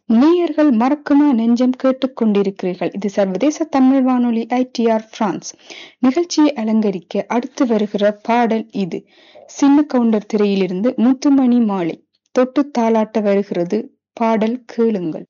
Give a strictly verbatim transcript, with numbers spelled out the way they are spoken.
நேயர்கள் மறக்குமா நெஞ்சம் கேட்டுக்கொண்டிருக்கிறீர்கள். இது சர்வதேச தமிழ் வானொலி ஐ டி ஆர் பிரான்ஸ். நிகழ்ச்சியை அலங்கரிக்க அடுத்து வருகிற பாடல் இது. சின்ன கவுண்டர் திரையிலிருந்து முத்துமணி மாலை தொட்டு தாளாட்ட வருகிறது. பாடல் கேளுங்கள்.